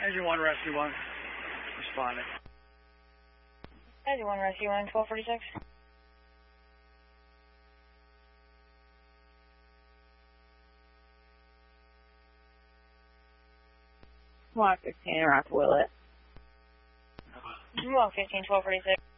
Engine 1, Rescue 1. Responding. Engine 1, Rescue 1, 1246. Block 15, Rock Willett. Block 15, 1246.